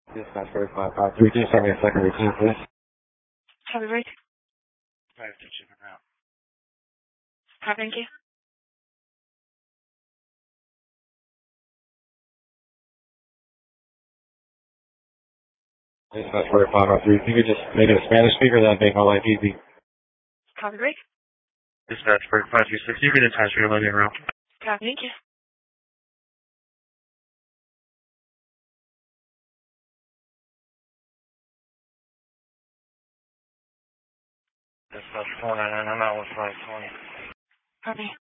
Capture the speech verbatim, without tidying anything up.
Dispatch forty-five five three two, send me a second routine, please. Copy, right? five two shipping route. Copy, thank you. Dispatch forty-five five three, if you could just make it a Spanish speaker, that'd make my life easy. Copy, right? Dispatch forty-five two six, you can attach your living room. Copy, thank you. Dispatch four nine nine, I'm out with five twenty. Copy.